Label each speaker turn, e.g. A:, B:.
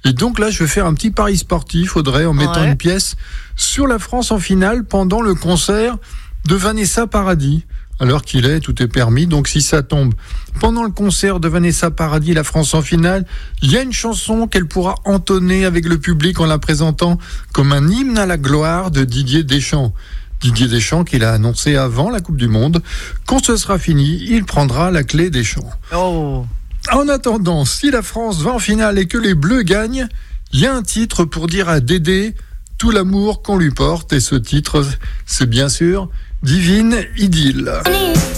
A: Et donc là, je vais faire un petit pari sportif, Audrey, en mettant une pièce sur la France en finale pendant le concert de Vanessa Paradis. À l'heure qu'il est, tout est permis. Donc si ça tombe pendant le concert de Vanessa Paradis, la France en finale, il y a une chanson qu'elle pourra entonner avec le public en la présentant comme un hymne à la gloire de Didier Deschamps. Didier Deschamps, qu'il a annoncé avant la Coupe du Monde, quand ce sera fini, il prendra la clé des champs.
B: Oh.
A: En attendant, si la France va en finale et que les Bleus gagnent, il y a un titre pour dire à Dédé tout l'amour qu'on lui porte. Et ce titre, c'est bien sûr Divine Idylle.